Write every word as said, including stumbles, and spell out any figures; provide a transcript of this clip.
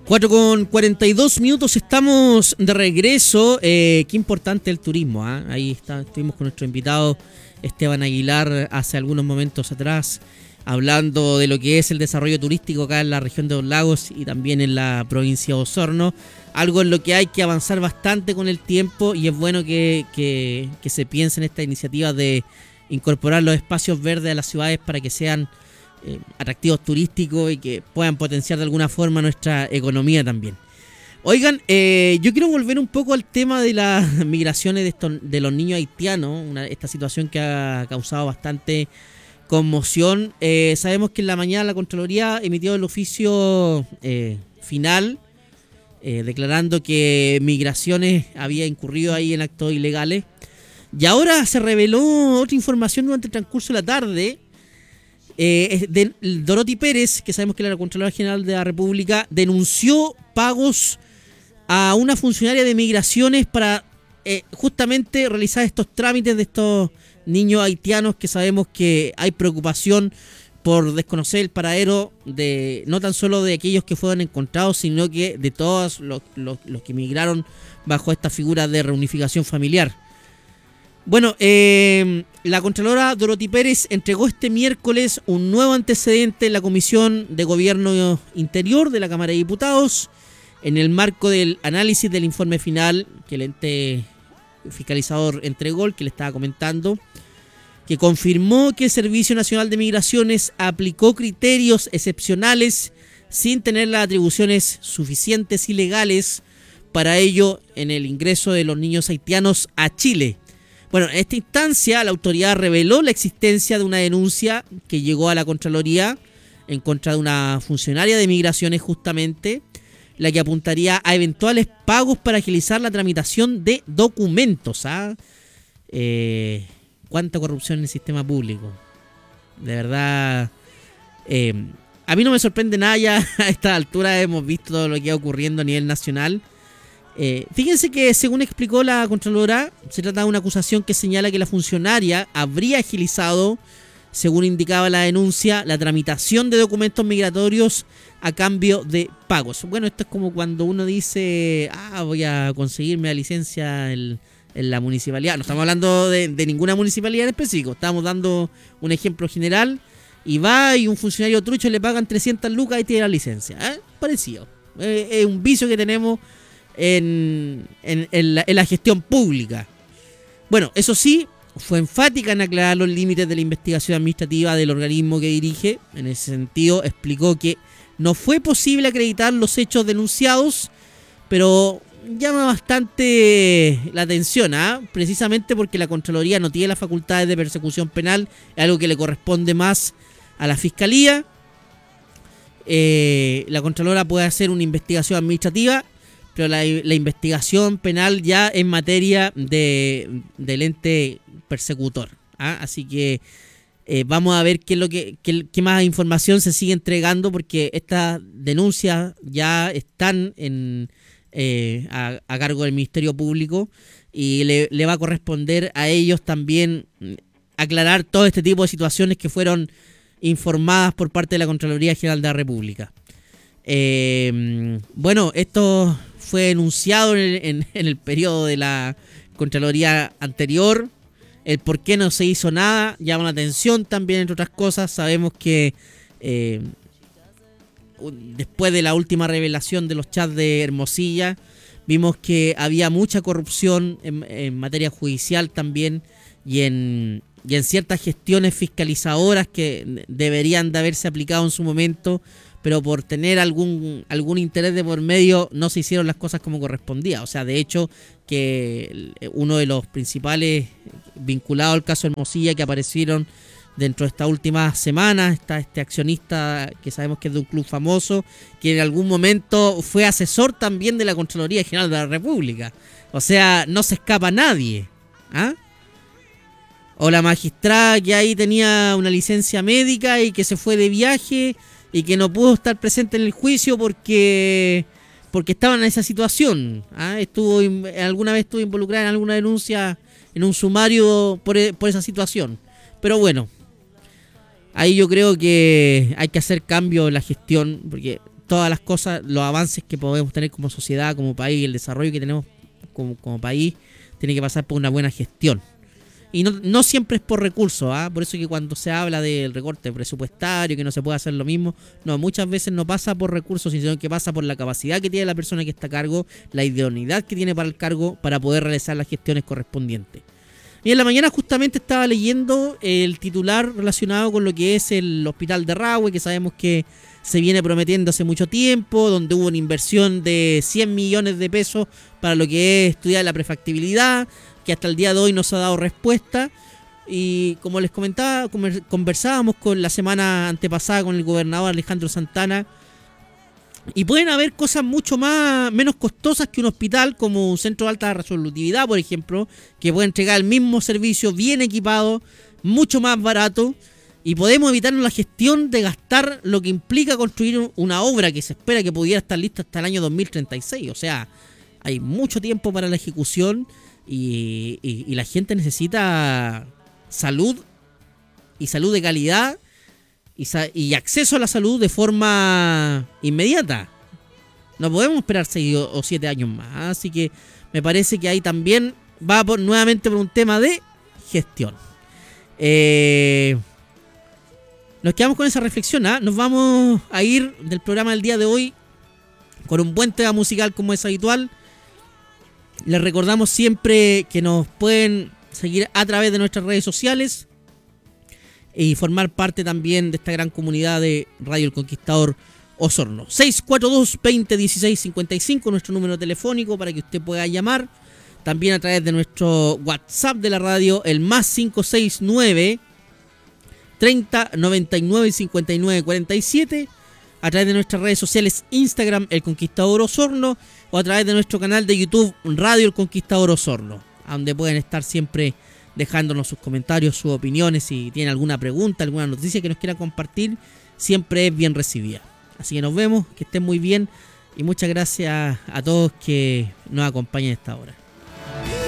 cuatro con cuarenta y dos minutos, estamos de regreso. Eh, qué importante el turismo, ¿eh? Ahí está, estuvimos con nuestro invitado Esteban Aguilar hace algunos momentos atrás, hablando de lo que es el desarrollo turístico acá en la región de los lagos y también en la provincia de Osorno. Algo en lo que hay que avanzar bastante con el tiempo, y es bueno que, que, que se piense en esta iniciativa de incorporar los espacios verdes a las ciudades para que sean eh, atractivos turísticos y que puedan potenciar de alguna forma nuestra economía también. Oigan, eh, yo quiero volver un poco al tema de las migraciones de, estos, de los niños haitianos, una, esta situación que ha causado bastante conmoción. Eh, sabemos que en la mañana la Contraloría emitió el oficio eh, final eh, declarando que Migraciones había incurrido ahí en actos ilegales. Y ahora se reveló otra información durante el transcurso de la tarde. Eh, de Dorothy Pérez, que sabemos que era la Contralora General de la República, denunció pagos a una funcionaria de Migraciones para eh, justamente realizar estos trámites de estos niños haitianos, que sabemos que hay preocupación por desconocer el paradero de no tan solo de aquellos que fueron encontrados, sino que de todos los, los, los que migraron bajo esta figura de reunificación familiar. Bueno, eh, la Contralora Dorothy Pérez entregó este miércoles un nuevo antecedente en la Comisión de Gobierno Interior de la Cámara de Diputados, en el marco del análisis del informe final que el ente fiscalizador entregó, el que le estaba comentando, que confirmó que el Servicio Nacional de Migraciones aplicó criterios excepcionales sin tener las atribuciones suficientes y legales para ello en el ingreso de los niños haitianos a Chile. Bueno, en esta instancia la autoridad reveló la existencia de una denuncia que llegó a la Contraloría en contra de una funcionaria de Migraciones, justamente, la que apuntaría a eventuales pagos para agilizar la tramitación de documentos. ¿ah? Eh, ¿Cuánta corrupción en el sistema público? De verdad, eh, a mí no me sorprende nada, ya a esta altura hemos visto todo lo que ha ocurriendo a nivel nacional. Eh, fíjense que, según explicó la Contralora, se trata de una acusación que señala que la funcionaria habría agilizado, según indicaba la denuncia, la tramitación de documentos migratorios a cambio de pagos. Bueno, esto es como cuando uno dice, ah, voy a conseguirme la licencia en, en la municipalidad. No estamos hablando de, de ninguna municipalidad en específico, estamos dando un ejemplo general, y va y un funcionario trucho le pagan trescientas lucas y tiene la licencia. ¿eh? Parecido. Eh, es un vicio que tenemos En, en, en, la, en la gestión pública. Bueno, eso sí, fue enfática en aclarar los límites de la investigación administrativa del organismo que dirige. En ese sentido, explicó que no fue posible acreditar los hechos denunciados, pero llama bastante la atención, ¿eh? precisamente porque la Contraloría no tiene las facultades de persecución penal, es algo que le corresponde más a la Fiscalía. Eh, la Contralora puede hacer una investigación administrativa, pero la, la investigación penal ya en materia de del ente persecutor. ¿ah? Así que eh, vamos a ver qué es lo que qué, qué más información se sigue entregando, porque estas denuncias ya están en eh, a, a cargo del Ministerio Público, y le, le va a corresponder a ellos también aclarar todo este tipo de situaciones que fueron informadas por parte de la Contraloría General de la República. Eh, bueno, esto fue enunciado en el, en, en el periodo de la Contraloría anterior. El por qué no se hizo nada llama la atención también, entre otras cosas. Sabemos que eh, después de la última revelación de los chats de Hermosilla, vimos que había mucha corrupción en, en materia judicial también, y en, y en ciertas gestiones fiscalizadoras que deberían de haberse aplicado en su momento, pero por tener algún algún interés de por medio no se hicieron las cosas como correspondía. O sea, de hecho, que uno de los principales vinculados al caso Hermosilla que aparecieron dentro de estas últimas semanas está este accionista que sabemos que es de un club famoso, que en algún momento fue asesor también de la Contraloría General de la República. O sea, no se escapa nadie. ¿Ah? O la magistrada que ahí tenía una licencia médica y que se fue de viaje y que no pudo estar presente en el juicio porque porque estaban en esa situación. ¿ah? Estuvo alguna vez estuvo involucrada en alguna denuncia, en un sumario por, por esa situación. Pero bueno, ahí yo creo que hay que hacer cambio en la gestión, porque todas las cosas, los avances que podemos tener como sociedad, como país, el desarrollo que tenemos como, como país, tiene que pasar por una buena gestión. Y no, no siempre es por recursos, ¿ah? Por eso que cuando se habla del recorte presupuestario, que no se puede hacer lo mismo, no, muchas veces no pasa por recursos, sino que pasa por la capacidad que tiene la persona que está a cargo, la idoneidad que tiene para el cargo, para poder realizar las gestiones correspondientes. Y en la mañana justamente estaba leyendo el titular relacionado con lo que es el hospital de Rahue, que sabemos que se viene prometiendo hace mucho tiempo, donde hubo una inversión de cien millones de pesos para lo que es estudiar la prefactibilidad, que hasta el día de hoy no se ha dado respuesta. Y como les comentaba, conversábamos con la semana antepasada con el gobernador Alejandro Santana, y pueden haber cosas mucho más menos costosas que un hospital, como un centro de alta resolutividad, por ejemplo, que puede entregar el mismo servicio bien equipado, mucho más barato, y podemos evitarnos la gestión de gastar lo que implica construir una obra que se espera que pudiera estar lista hasta el año dos mil treinta y seis. O sea, hay mucho tiempo para la ejecución y, y, y la gente necesita salud y salud de calidad y, y acceso a la salud de forma inmediata. No podemos esperar seis o siete años más, así que me parece que ahí también va por, nuevamente por un tema de gestión. Eh... Nos quedamos con esa reflexión, ¿eh? Nos vamos a ir del programa del día de hoy con un buen tema musical como es habitual. Les recordamos siempre que nos pueden seguir a través de nuestras redes sociales y formar parte también de esta gran comunidad de Radio El Conquistador Osorno. seis cuatro dos, veinte, dieciséis, cincuenta y cinco, nuestro número telefónico para que usted pueda llamar. También a través de nuestro WhatsApp de la radio, el más cinco seis nueve, treinta, noventa y nueve, cincuenta y nueve, cuarenta y siete, a través de nuestras redes sociales Instagram El Conquistador Osorno o a través de nuestro canal de YouTube Radio El Conquistador Osorno, a donde pueden estar siempre dejándonos sus comentarios, sus opiniones. Si tienen alguna pregunta, alguna noticia que nos quieran compartir, siempre es bien recibida. Así que nos vemos, que estén muy bien y muchas gracias a todos que nos acompañan a esta hora.